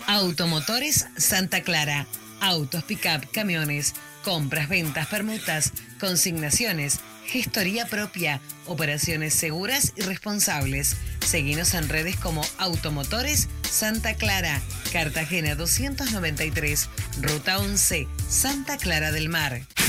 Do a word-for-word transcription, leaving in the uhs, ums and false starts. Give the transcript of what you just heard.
Automotores Santa Clara. Autos, pick-up, camiones, compras, ventas, permutas, consignaciones, gestoría propia, operaciones seguras y responsables. Seguinos en redes como Automotores Santa Clara, Cartagena doscientos noventa y tres, Ruta once, Santa Clara del Mar.